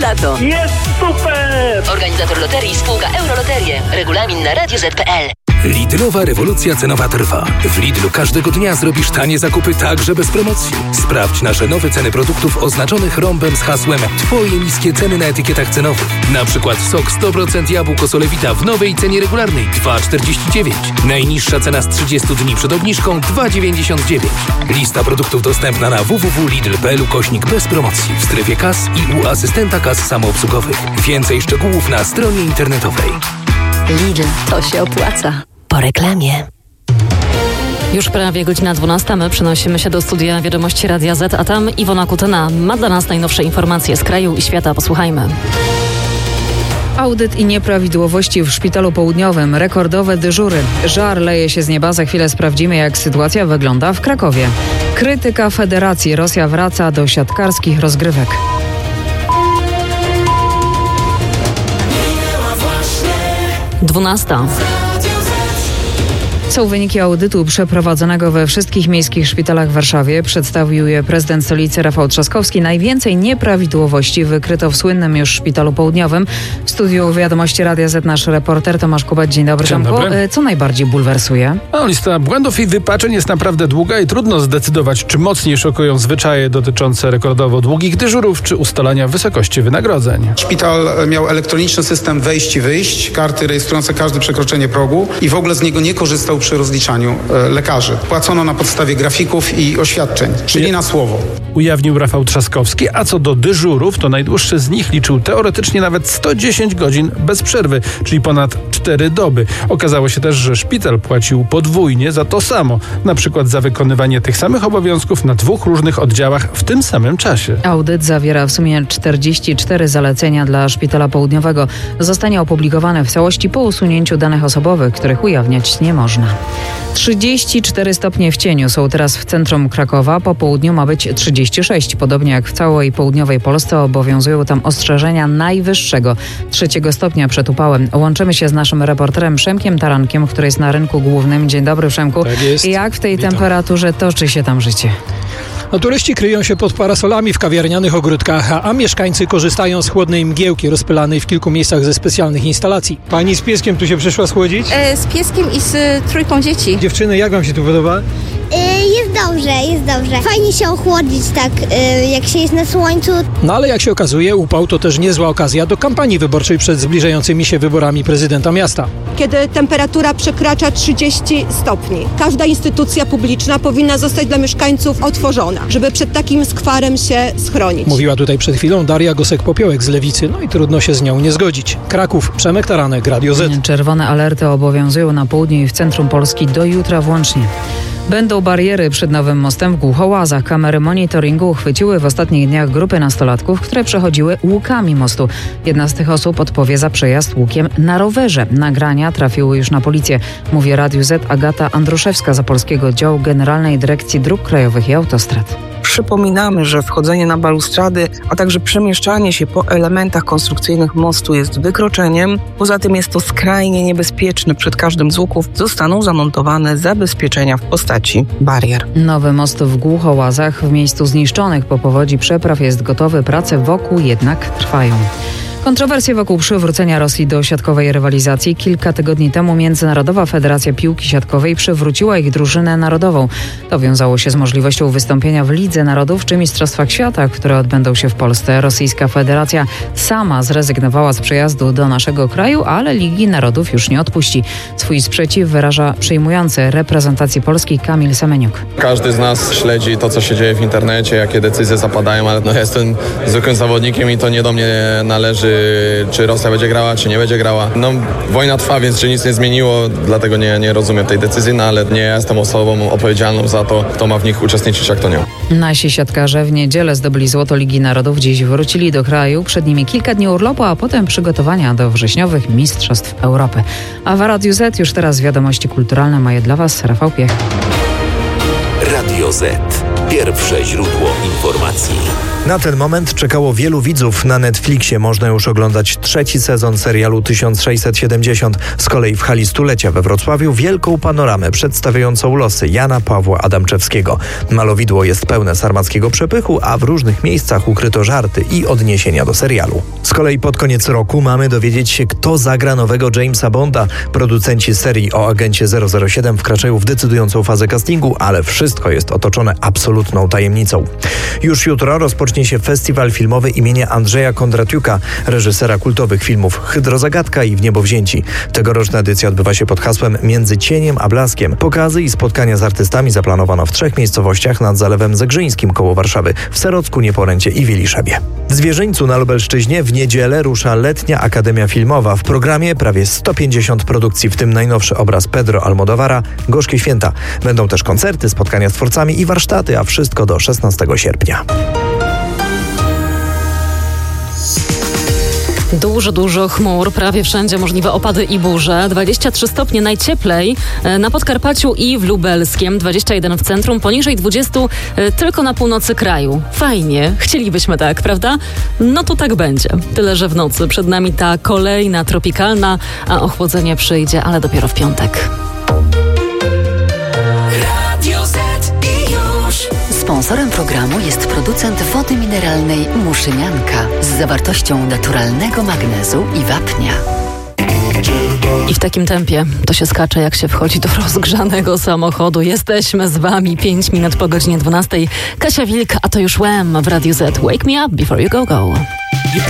Lato. Jest super! Organizator loterii spółka Euroloterie. Regulamin na radioz.pl. Lidlowa rewolucja cenowa trwa. W Lidlu każdego dnia zrobisz tanie zakupy także bez promocji. Sprawdź nasze nowe ceny produktów oznaczonych rąbem z hasłem Twoje niskie ceny na etykietach cenowych. Na przykład sok 100% jabłko Solewita w nowej cenie regularnej 2,49. Najniższa cena z 30 dni przed obniżką 2,99. Lista produktów dostępna na www.lidl.pl/bez promocji w strefie kas i u asystenta kas samoobsługowych. Więcej szczegółów na stronie internetowej. Lidl, to się opłaca. Po reklamie. Już prawie godzina 12. My przenosimy się do studia Wiadomości Radia Z, a tam Iwona Kutyna ma dla nas najnowsze informacje z kraju i świata. Posłuchajmy. Audyt i nieprawidłowości w Szpitalu Południowym. Rekordowe dyżury. Żar leje się z nieba. Za chwilę sprawdzimy, jak sytuacja wygląda w Krakowie. Krytyka Federacji. Rosja wraca do siatkarskich rozgrywek. Dwunasta. Są wyniki audytu przeprowadzonego we wszystkich miejskich szpitalach w Warszawie. Przedstawił je prezydent stolicy Rafał Trzaskowski. Najwięcej nieprawidłowości wykryto w słynnym już Szpitalu Południowym. W studiu Wiadomości Radia Z nasz reporter Tomasz Kubać. Dzień dobry, Tomku. Co najbardziej bulwersuje? Lista błędów i wypaczeń jest naprawdę długa i trudno zdecydować, czy mocniej szokują zwyczaje dotyczące rekordowo długich dyżurów, czy ustalania wysokości wynagrodzeń. Szpital miał elektroniczny system wejść i wyjść, karty rejestrujące każde przekroczenie progu i w ogóle z niego nie korzystał przy rozliczaniu lekarzy. Płacono na podstawie grafików i oświadczeń, czyli na słowo. Ujawnił Rafał Trzaskowski, a co do dyżurów, to najdłuższy z nich liczył teoretycznie nawet 110 godzin bez przerwy, czyli ponad 4 doby. Okazało się też, że szpital płacił podwójnie za to samo, na przykład za wykonywanie tych samych obowiązków na 2 różnych oddziałach w tym samym czasie. Audyt zawiera w sumie 44 zalecenia dla Szpitala Południowego. Zostanie opublikowane w całości po usunięciu danych osobowych, których ujawniać nie można. 34 stopnie w cieniu są teraz w centrum Krakowa. Po południu ma być 36. Podobnie jak w całej południowej Polsce obowiązują tam ostrzeżenia najwyższego 3 stopnia przed upałem. Łączymy się z naszym reporterem Przemkiem Tarankiem, który jest na rynku głównym. Dzień dobry, Przemku. Tak jest. Jak w tej temperaturze toczy się tam życie? Turyści kryją się pod parasolami w kawiarnianych ogródkach, a mieszkańcy korzystają z chłodnej mgiełki rozpylanej w kilku miejscach ze specjalnych instalacji. Pani z pieskiem tu się przyszła schłodzić? Z pieskiem i z trójką dzieci. Dziewczyny, jak wam się tu podoba? Jest dobrze. Fajnie się ochłodzić tak, jak się jest na słońcu. No ale jak się okazuje, upał to też niezła okazja do kampanii wyborczej przed zbliżającymi się wyborami prezydenta miasta. Kiedy temperatura przekracza 30 stopni, każda instytucja publiczna powinna zostać dla mieszkańców otworzona, żeby przed takim skwarem się schronić. Mówiła tutaj przed chwilą Daria Gosek-Popiołek z Lewicy, no i trudno się z nią nie zgodzić. Kraków, Przemek Taranek, Radio Z. Czerwone alerty obowiązują na południu i w centrum Polski do jutra włącznie. Będą bariery przed nowym mostem w Głuchołazach. Kamery monitoringu uchwyciły w ostatnich dniach grupy nastolatków, które przechodziły łukami mostu. Jedna z tych osób odpowie za przejazd łukiem na rowerze. Nagrania trafiły już na policję. Mówi Radiu Z Agata Andruszewska z Opolskiego Działu Generalnej Dyrekcji Dróg Krajowych i Autostrad. Przypominamy, że wchodzenie na balustrady, a także przemieszczanie się po elementach konstrukcyjnych mostu jest wykroczeniem. Poza tym jest to skrajnie niebezpieczne. Przed każdym z łuków zostaną zamontowane zabezpieczenia w postaci barier. Nowy most w Głuchołazach w miejscu zniszczonych po powodzi przepraw jest gotowy. Prace wokół jednak trwają. Kontrowersje wokół przywrócenia Rosji do siatkowej rywalizacji. Kilka tygodni temu Międzynarodowa Federacja Piłki Siatkowej przywróciła ich drużynę narodową. To wiązało się z możliwością wystąpienia w Lidze Narodów czy Mistrzostwach Świata, które odbędą się w Polsce. Rosyjska Federacja sama zrezygnowała z przyjazdu do naszego kraju, ale Ligi Narodów już nie odpuści. Swój sprzeciw wyraża przyjmujący reprezentacji Polski Kamil Semeniuk. Każdy z nas śledzi to, co się dzieje w internecie, jakie decyzje zapadają, ale ja jestem zwykłym zawodnikiem i to nie do mnie należy, czy Rosja będzie grała, czy nie będzie grała. Wojna trwa, więc się nic nie zmieniło, dlatego nie rozumiem tej decyzji, ale nie jestem osobą odpowiedzialną za to, kto ma w nich uczestniczyć, a kto nie. Nasi siatkarze w niedzielę zdobyli złoto Ligi Narodów. Dziś wrócili do kraju. Przed nimi kilka dni urlopu, a potem przygotowania do wrześniowych Mistrzostw Europy. A w Radiu Z już teraz wiadomości kulturalne mają dla Was Rafał Piech. Radio Z. Pierwsze źródło informacji. Na ten moment czekało wielu widzów. Na Netflixie można już oglądać 3. sezon serialu 1670. Z kolei w hali stulecia we Wrocławiu wielką panoramę przedstawiającą losy Jana Pawła Adamczewskiego. Malowidło jest pełne sarmackiego przepychu, a w różnych miejscach ukryto żarty i odniesienia do serialu. Z kolei pod koniec roku mamy dowiedzieć się, kto zagra nowego Jamesa Bonda. Producenci serii o agencie 007 wkraczają w decydującą fazę castingu, ale wszystko jest otoczone absolutną tajemnicą. Już jutro rozpocznie się festiwal filmowy imienia Andrzeja Kondratiuka, reżysera kultowych filmów Hydrozagadka i W niebo wzięci. Tegoroczna edycja odbywa się pod hasłem Między cieniem a blaskiem. Pokazy i spotkania z artystami zaplanowano w 3 miejscowościach nad Zalewem Zegrzyńskim koło Warszawy, w Serocku, Nieporęcie i Wieliszebie. W Zwierzyńcu na Lubelszczyźnie w niedzielę rusza Letnia Akademia Filmowa. W programie prawie 150 produkcji, w tym najnowszy obraz Pedro Almodóvara Gorzkie Święta. Będą też koncerty, spotkania z twórcami i warsztaty, a wszystko do 16 sierpnia. Dużo chmur, prawie wszędzie możliwe opady i burze. 23 stopnie najcieplej na Podkarpaciu i w Lubelskiem, 21 w centrum, poniżej 20 tylko na północy kraju. Fajnie, chcielibyśmy tak, prawda? No to tak będzie. Tyle, że w nocy przed nami ta kolejna tropikalna, a ochłodzenie przyjdzie, ale dopiero w piątek. Sponsorem programu jest producent wody mineralnej Muszynianka z zawartością naturalnego magnezu i wapnia. I w takim tempie to się skacze, jak się wchodzi do rozgrzanego samochodu. Jesteśmy z wami 5 minut po godzinie 12. Kasia Wilk, a to już Wham w Radiu Z. Wake me up before you go.